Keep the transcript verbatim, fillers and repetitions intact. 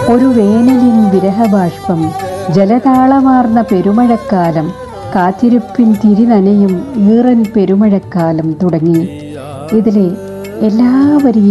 ഒരു വേനലിൻ വിരഹബാഷ്പം, ജലതാളമാർന്ന പെരുമഴക്കാലം, കാത്തിരിപ്പിൻ തിരിനനയും ഈറൻ പെരുമഴക്കാലം തുടങ്ങി ഇതിലെ എല്ലാവരെയും